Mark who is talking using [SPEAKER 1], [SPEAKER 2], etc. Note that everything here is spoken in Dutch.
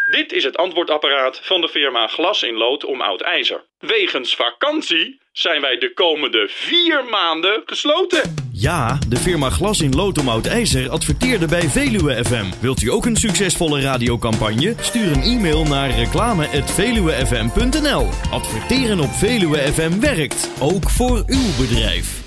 [SPEAKER 1] Dit is het antwoordapparaat van de firma Glas in Lood om Oud IJzer. Wegens vakantie zijn wij de komende 4 maanden gesloten.
[SPEAKER 2] Ja, de firma Glas in Lood om Oud IJzer adverteerde bij Veluwe FM. Wilt u ook een succesvolle radiocampagne? Stuur een e-mail naar reclame@veluwefm.nl. Adverteren op Veluwe FM werkt, ook voor uw bedrijf.